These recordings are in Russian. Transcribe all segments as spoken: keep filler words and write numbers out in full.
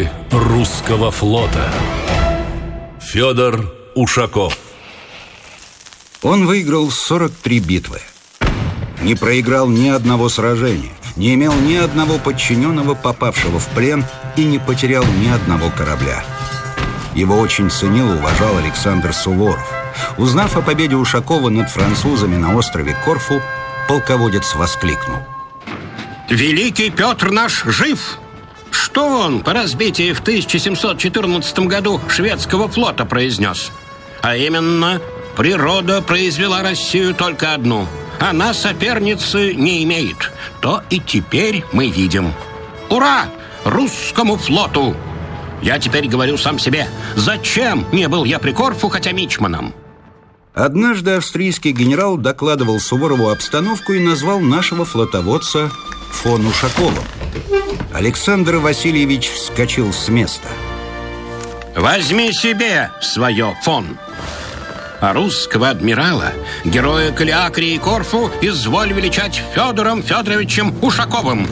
русского флота. Федор Ушаков. Он выиграл сорок три битвы. Не проиграл ни одного сражения, не имел ни одного подчиненного, попавшего в плен, и не потерял ни одного корабля. Его очень ценил и уважал Александр Суворов. Узнав о победе Ушакова над французами на острове Корфу, полководец воскликнул: «Великий Петр наш жив! Что он по разбитии в тысяча семьсот четырнадцатом году шведского флота произнес? А именно, природа произвела Россию только одну. Она соперницы не имеет. То и теперь мы видим. Ура русскому флоту! Я теперь говорю сам себе, зачем не был я при Корфу, хотя мичманом?» Однажды австрийский генерал докладывал Суворову обстановку и назвал нашего флотоводца фон Ушаковым. Александр Васильевич вскочил с места. «Возьми себе свое, фон! А русского адмирала, героя Калиакрии и Корфу, изволь величать Федором Федоровичем Ушаковым!»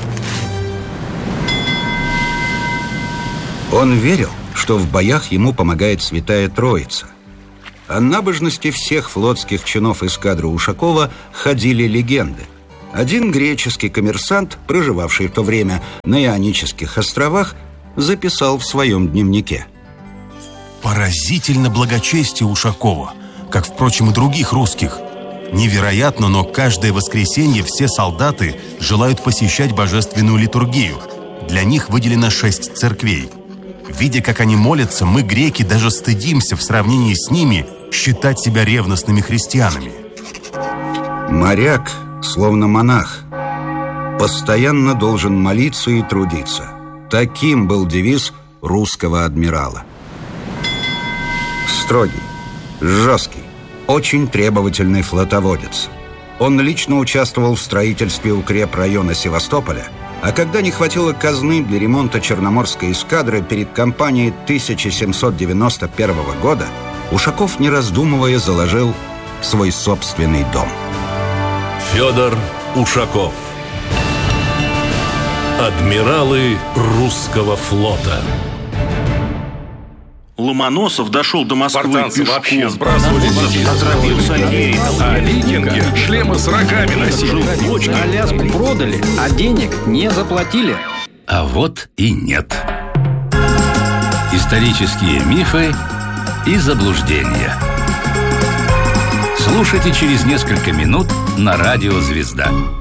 Он верил, что в боях ему помогает Святая Троица. О набожности всех флотских чинов эскадры Ушакова ходили легенды. Один греческий коммерсант, проживавший в то время на Ионических островах, записал в своем дневнике: «Поразительно благочестие Ушакова, как, впрочем, и других русских. Невероятно, но каждое воскресенье все солдаты желают посещать божественную литургию. Для них выделено шесть церквей. Видя, как они молятся, мы, греки, даже стыдимся в сравнении с ними считать себя ревностными христианами». Моряк, словно монах, постоянно должен молиться и трудиться. Таким был девиз русского адмирала. Строгий, жесткий, очень требовательный флотоводец. Он лично участвовал в строительстве укрепрайона Севастополя, а когда не хватило казны для ремонта Черноморской эскадры перед кампанией тысяча семьсот девяносто первого года, Ушаков, не раздумывая, заложил свой собственный дом. Федор Ушаков. Адмиралы русского флота. Ломоносов дошел до Москвы Спартанцы пешком. вообще сбрасывали Торопился, а викинги шлемы с рогами носили. Аляску продали, а денег не заплатили. А вот и нет. Исторические мифы и заблуждения. Слушайте через несколько минут на радио «Звезда».